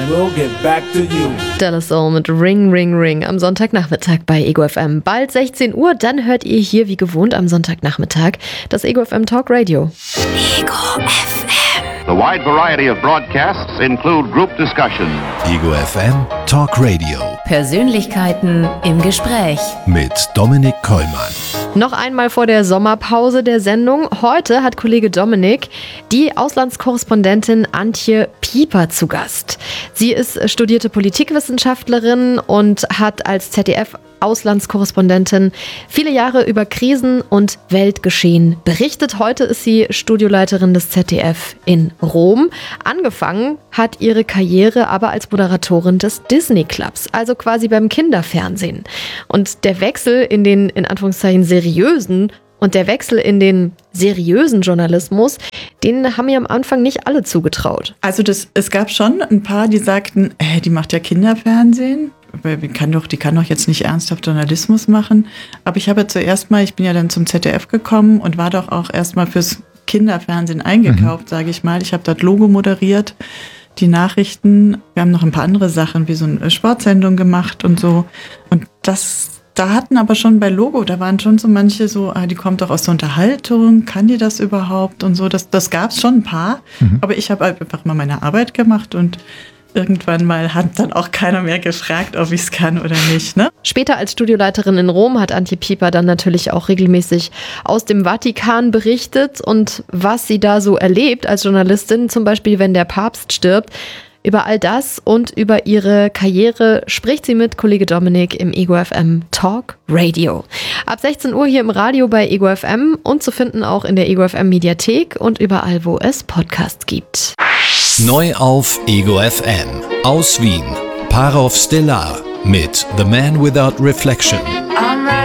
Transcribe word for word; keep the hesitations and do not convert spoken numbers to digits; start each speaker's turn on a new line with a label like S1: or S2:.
S1: and we'll get back to you.
S2: De La Soul mit Ring, Ring, Ring am Sonntagnachmittag bei Ego F M. Bald sechzehn Uhr, dann hört ihr hier wie gewohnt am Sonntagnachmittag das Ego F M Talk Radio.
S3: Ego F M.
S4: The wide variety of broadcasts include group discussion.
S5: Ego F M Talk Radio.
S3: Persönlichkeiten im Gespräch.
S5: Mit Dominik Kollmann.
S2: Noch einmal vor der Sommerpause der Sendung. Heute hat Kollege Dominik die Auslandskorrespondentin Antje Pieper zu Gast. Sie ist studierte Politikwissenschaftlerin und hat als Z D F-Auslandskorrespondentin viele Jahre über Krisen und Weltgeschehen berichtet. Heute ist sie Studioleiterin des Z D F in Rom. Angefangen hat ihre Karriere aber als Moderatorin des Disney Clubs, also quasi beim Kinderfernsehen. Und der Wechsel in den, in Anführungszeichen, seriösen und der Wechsel in den seriösen Journalismus, den haben mir am Anfang nicht alle zugetraut.
S6: Also das, es gab schon ein paar, die sagten, äh, die macht ja Kinderfernsehen. Die kann, doch, die kann doch jetzt nicht ernsthaft Journalismus machen. Aber ich habe ja zuerst mal, ich bin ja dann zum Z D F gekommen und war doch auch erstmal fürs Kinderfernsehen eingekauft, mhm. sage ich mal. Ich habe dort Logo moderiert, die Nachrichten. Wir haben noch ein paar andere Sachen, wie so eine Sportsendung gemacht und so. Und das Da hatten aber schon bei Logo, da waren schon so manche so, ah, die kommt doch aus der Unterhaltung, kann die das überhaupt und so. Das, das gab es schon ein paar, mhm. aber ich habe halt einfach mal meine Arbeit gemacht und irgendwann mal hat dann auch keiner mehr gefragt, ob ich es kann oder nicht. Ne?
S2: Später als Studioleiterin in Rom hat Antje Pieper dann natürlich auch regelmäßig aus dem Vatikan berichtet und was sie da so erlebt als Journalistin, zum Beispiel wenn der Papst stirbt. Über all das und über ihre Karriere spricht sie mit Kollege Dominik im Ego F M Talk Radio. Ab sechzehn Uhr hier im Radio bei Ego F M und zu finden auch in der Ego F M Mediathek und überall, wo es Podcasts gibt.
S5: Neu auf Ego F M. Aus Wien. Parov Stellar mit The Man Without Reflection.